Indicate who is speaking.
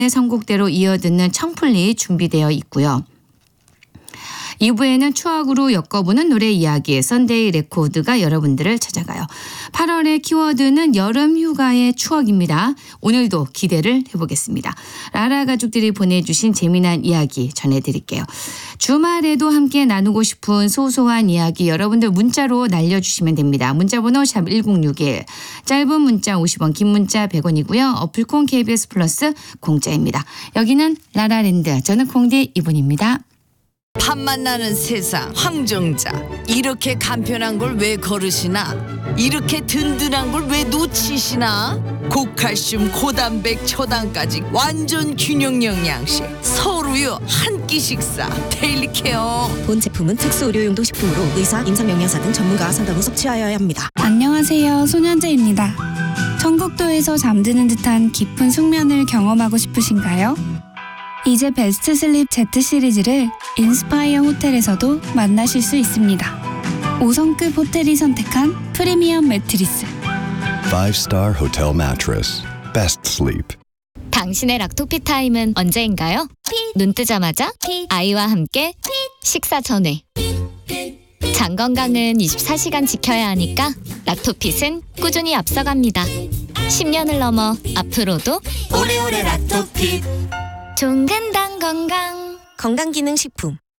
Speaker 1: 선곡대로 이어듣는 청플리 준비되어 있고요. 2부에는 추억으로 엮어보는 노래 이야기 썬데이 레코드가 여러분들을 찾아가요. 8월의 키워드는 여름 휴가의 추억입니다. 오늘도 기대를 해보겠습니다. 라라 가족들이 보내주신 재미난 이야기 전해드릴게요. 주말에도 함께 나누고 싶은 소소한 이야기 여러분들 문자로 날려주시면 됩니다. 문자번호 샵 1061, 짧은 문자 50원, 긴 문자 100원이고요. 어플콘 KBS 플러스 공짜입니다. 여기는 라라랜드, 저는 콩디 이분입니다.
Speaker 2: 밥만 나는 세상 황정자, 이렇게 간편한 걸 왜 거르시나, 이렇게 든든한 걸 왜 놓치시나. 고칼슘 고단백 초당까지 완전 균형 영양식 서울우유 한 끼 식사 데일리 케어.
Speaker 3: 본 제품은 특수 의료용도 식품으로 의사, 임상영양사 등 전문가 상담 후 섭취하여야 합니다.
Speaker 4: 안녕하세요, 손현재입니다. 천국도에서 잠드는 듯한 깊은 숙면을 경험하고 싶으신가요? 이제 베스트 슬립 Z 시리즈를 인스파이어 호텔에서도 만나실 수 있습니다. 5성급 호텔이 선택한 프리미엄 매트리스.
Speaker 5: 5-star hotel mattress. Best sleep.
Speaker 6: 당신의 락토피 타임은 언제인가요? 눈 뜨자마자 아이와 함께 식사 전에. 장 건강은 24시간 지켜야 하니까 락토핏은 꾸준히 앞서갑니다. 10년을 넘어 앞으로도
Speaker 2: 오래오래 락토핏.
Speaker 6: 종근당 건강.
Speaker 3: 건강기능식품